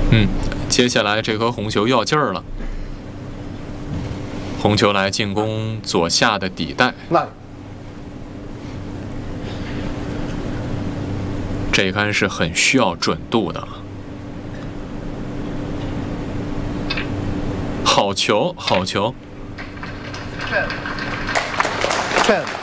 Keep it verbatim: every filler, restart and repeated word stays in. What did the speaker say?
嗯，接下来这颗红球要劲儿了。红球来进攻左下的底带。 慢。 这一杆是很需要准度的。好球，好球。 ten。